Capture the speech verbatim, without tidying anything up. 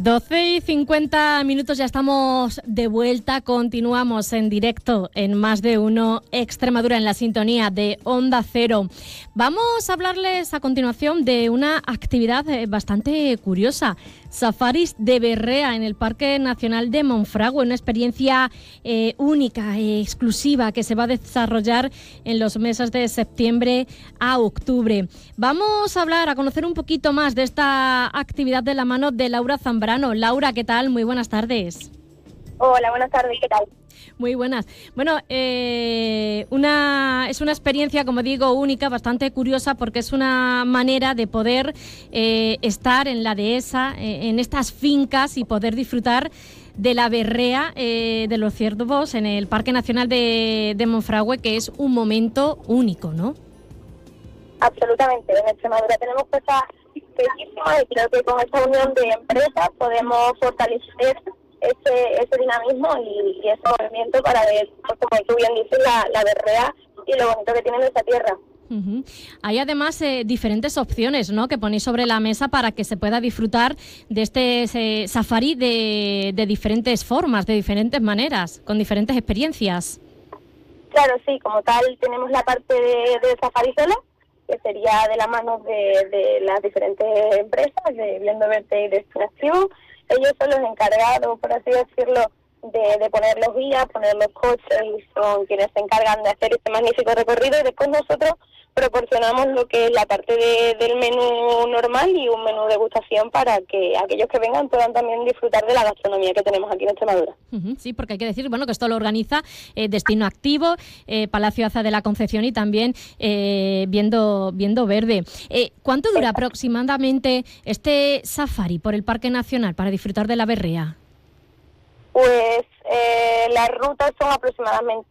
doce y cincuenta minutos, ya estamos de vuelta, continuamos en directo en Más de Uno Extremadura en la sintonía de Onda Cero. Vamos a hablarles a continuación de una actividad bastante curiosa, safaris de berrea en el Parque Nacional de Monfragüe, una experiencia eh, única, eh, exclusiva, que se va a desarrollar en los meses de septiembre a octubre. Vamos a hablar, a conocer un poquito más de esta actividad de la mano de Laura Zambrano. Laura, ¿qué tal? Muy buenas tardes. Hola, buenas tardes, ¿qué tal? Muy buenas. Bueno, eh, una, es una experiencia, como digo, única, bastante curiosa, porque es una manera de poder eh, estar en la dehesa, eh, en estas fincas, y poder disfrutar de la berrea eh, de los ciervos en el Parque Nacional de, de Monfragüe, que es un momento único, ¿no? Absolutamente. En Extremadura tenemos cosas bellísimas y creo que con esta unión de empresas podemos fortalecer ese, ese dinamismo y, y ese movimiento para ver, pues, como tú bien dices, la, la berrea y lo bonito que tiene nuestra tierra. Uh-huh. Hay además eh, diferentes opciones, ¿no?, que ponéis sobre la mesa para que se pueda disfrutar de este eh, safari de, de diferentes formas, de diferentes maneras, con diferentes experiencias. Claro, sí, como tal tenemos la parte de, de safari solo, que sería de la mano de, de las diferentes empresas de Viendo Verte y Destinación. Ellos son los encargados, por así decirlo, de, de poner los guías, poner los coches, y son quienes se encargan de hacer este magnífico recorrido, y después nosotros proporcionamos lo que es la parte de, del menú normal y un menú degustación para que aquellos que vengan puedan también disfrutar de la gastronomía que tenemos aquí en Extremadura. Uh-huh, sí, porque hay que decir, bueno, que esto lo organiza eh, Destino Activo, eh, Palacio Aza de la Concepción y también eh, Viendo, Viendo Verde. Eh, ¿Cuánto dura aproximadamente este safari por el Parque Nacional para disfrutar de la berrea? Pues eh, las rutas son aproximadamente